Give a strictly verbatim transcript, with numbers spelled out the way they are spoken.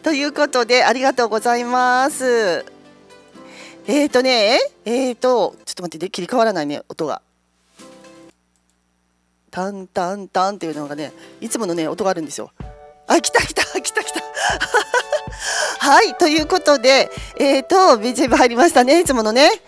ということでありがとうございます。えーとねえーとちょっと待って切り替わらないね音が。タンタンタンっていうのがねいつものね音があるんですよ。あ、来た来た来た来たはい、ということでえーと ビージーエム 入りましたね、いつものね。